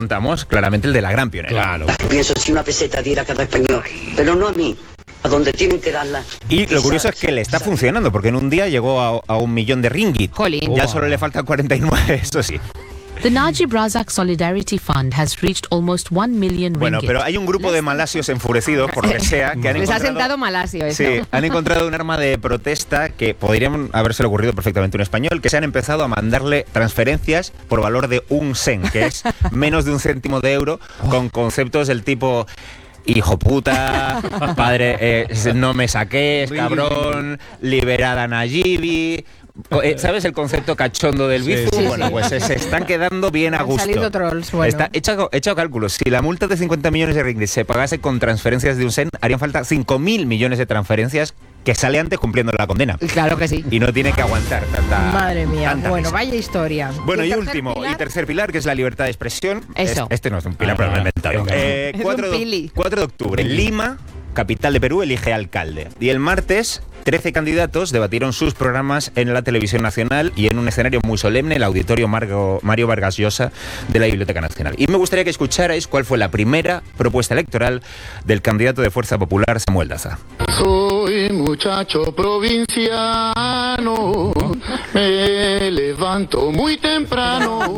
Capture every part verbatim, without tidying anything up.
contamos claramente el de la gran pionera. Claro. Pienso si una peseta diera cada español, pero no a mí, a donde tienen que darla. Y lo curioso es que le está funcionando, porque en un día llegó a, a un millón de ringgit. Jolín. Ya solo le faltan cuarenta y nueve, eso sí. The Najib Razak Solidarity Fund has reached almost one million ringgit. Bueno, pero hay un grupo de malasios enfurecidos, por lo que sea, que han Les ha encontrado... sentado malasio eso. Sí, han encontrado un arma de protesta que podrían haberse ocurrido perfectamente a un español, que se han empezado a mandarle transferencias por valor de un sen, que es menos de un céntimo de euro, con conceptos del tipo... Hijo puta, padre, eh, no me saques, cabrón, liberad a Nayibi. Eh, ¿Sabes el concepto cachondo del Bizu? Sí, sí, bueno, sí. pues se, se están quedando bien a Han gusto. salido trolls, bueno. Está hecho, hecho cálculos. Si la multa de cincuenta millones de ringgit se pagase con transferencias de un sen, harían falta cinco mil millones de transferencias que sale antes cumpliendo la condena. Claro que sí. Y no tiene que aguantar tanta. Madre mía, tanta bueno, risa. vaya historia. Bueno, y, el tercer último, pilar? y tercer pilar, que es la libertad de expresión. Eso. Es- este no es un pilar, Ah, pero me lo he venga, inventado. venga. Eh, Es cuatro un de- pili. cuatro de octubre, Lima, capital de Perú, elige alcalde. Y el martes, trece candidatos debatieron sus programas en la televisión nacional y en un escenario muy solemne, el auditorio Margo- Mario Vargas Llosa de la Biblioteca Nacional. Y me gustaría que escucharais cuál fue la primera propuesta electoral del candidato de Fuerza Popular, Samuel Daza. Soy muchacho provinciano, me levanto muy temprano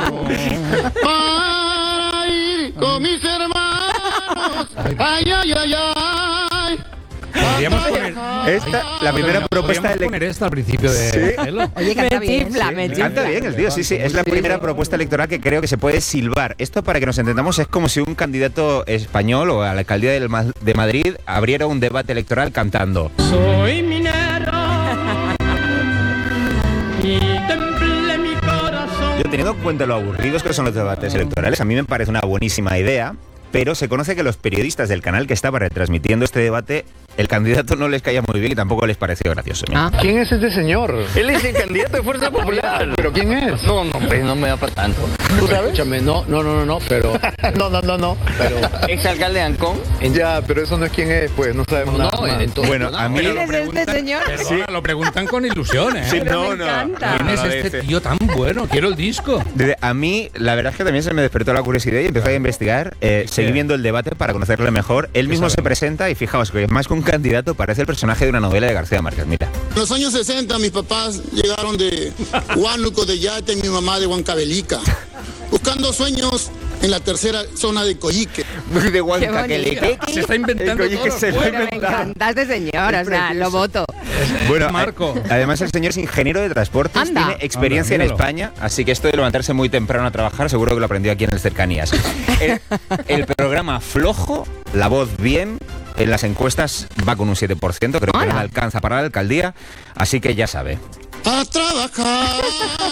para ir con mis hermanos. Ay, ay, ay, ay. Podríamos poner, Esta, la primera podríamos propuesta poner electoral. esta al principio de Cielo. Oye, canta Me bien. chifla, sí. me Canta bien el tío, sí, sí. Es la primera propuesta electoral que creo que se puede silbar. Esto, para que nos entendamos, es como si un candidato español o a la alcaldía del Ma- de Madrid abriera un debate electoral cantando. Soy minero y temple mi corazón. Yo, teniendo en cuenta lo aburridos que son los debates electorales, a mí me parece una buenísima idea, pero se conoce que los periodistas del canal que estaba retransmitiendo este debate, el candidato no les caía muy bien y tampoco les pareció gracioso. Ah. ¿Quién es este señor? Él es el candidato de Fuerza Popular. ¿Pero quién es? No, no, pues no me da para tanto. ¿Tú sabes? Escúchame, no, no, no, no, no, pero, No, no, no, no. pero, ¿Exalcalde de Ancón? ya, pero eso no es quién es, pues, no sabemos No, nada más. entonces, Bueno, no, a mí... pero ¿Quién es este señor? Perdona, lo preguntan con ilusión, ¿eh? Sí, Pero no, me no. encanta. ¿Quién es no, no, este dice- tío tan bueno? Quiero el disco. Desde- A mí, la verdad es que también se me despertó la curiosidad y empecé a investigar. Eh, seguí viendo el debate para conocerle mejor. Él mismo se sabemos? presenta y fijaos que más que un candidato parece el personaje de una novela de García Márquez. Mira. En los años sesenta mis papás llegaron de Huánuco de Yate y mi mamá de Huancavelica, buscando sueños en la tercera zona de Coyique. De Huanca, bonito. que le- que- Se está inventando el Coyique todo. se lo ha Bueno, me inventado. encanta este señor, o sea, lo voto. Bueno, Marco. a- además el señor es ingeniero de transportes, Anda. tiene experiencia Anda, en míralo. España, así que esto de levantarse muy temprano a trabajar seguro que lo aprendió aquí en el Cercanías. El, el programa flojo, la voz bien, en las encuestas va con un siete por ciento, creo que no Hola. le alcanza para la alcaldía, así que ya sabe. A trabajar.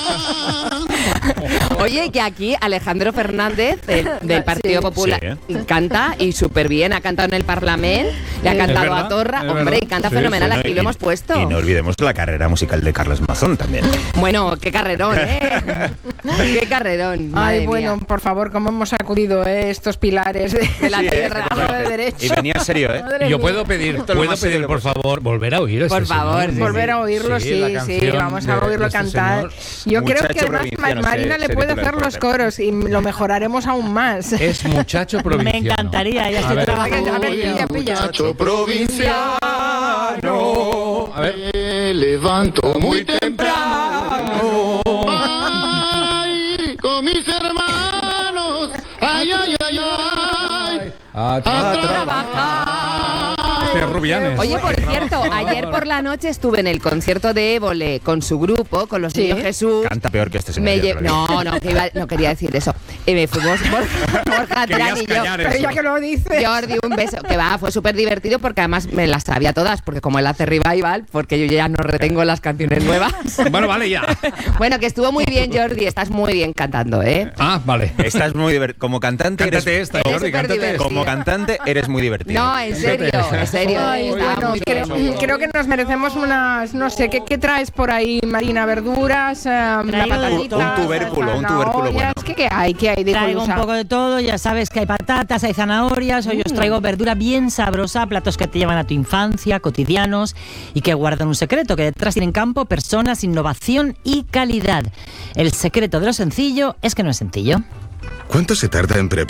Oye, que aquí Alejandro Fernández, del, del Partido Sí. Popular, Sí, canta y súper bien. Ha cantado en el Parlamento, le ha Es cantado verdad, a Torra. es Hombre, verdad. y canta Sí, fenomenal. Bueno, Aquí y- lo hemos puesto. Y no olvidemos la carrera musical de Carlos Mazón también. Bueno, qué carrerón, ¿eh? Qué carrerón. madre Ay, bueno, mía. por favor, cómo hemos sacudido eh, estos pilares de, De la Sí, ¿eh? tierra. Estado de derecho. Y venía serio, ¿eh? Madre Y yo mía. puedo pedir, Esto es lo puedo más serio pedir, que por puedo favor, volver a oír a este Por favor, señor. sí, Volver a oírlo, sí, la sí, canción vamos a de- oírlo de este cantar. señor. Yo creo que Muchacho además provinciano, Marina se- le se puede titula hacer el los poeta. coros y lo mejoraremos aún más. Es muchacho Me provinciano. encantaría, ya A estoy ver. trabajando. A ver, pilla, pilla. Muchacho provinciano, A ver. me levanto muy temprano para ir con mis hermanos. Ay, ay, ay, ay. A A trabajar. Este Rubianes. Oye, por cierto, ayer por la noche estuve en el concierto de Évole con su grupo, con los Sí. niños Jesús. Canta peor que este señor. Me yo lle- creo. no, no, que iba- no quería decir eso. Y me fuimos por Borja Querías Terán y yo. callar Pero eso. ya que lo dice. Jordi, un beso. Que va, fue súper divertido porque además me las sabía todas, porque como él hace revival, porque yo ya no retengo las canciones nuevas. Bueno, vale, ya. Bueno, que estuvo muy bien, Jordi. Estás muy bien cantando, ¿eh? Ah, vale. Estás muy divertido. Como cantante eres... Cántate esta, Eres Jordi, súper cántate esta. divertido. Como cantante eres muy divertido. No, en serio, en serio. Ay, Estaba bueno, muy bien. creo, creo que nos merecemos unas, no sé, ¿qué, qué traes por ahí, Marina? ¿Verduras? Eh, una Traigo de patadita, Un tubérculo, un tubérculo bueno. ¿Qué, qué hay? ¿Qué hay de Traigo un Colusa? poco de todo, ya sabes que hay patatas, hay zanahorias, hoy os traigo verdura bien sabrosa, platos que te llevan a tu infancia, cotidianos y que guardan un secreto, que detrás tienen campo, personas, innovación y calidad. El secreto de lo sencillo es que no es sencillo. ¿Cuánto se tarda en preparar?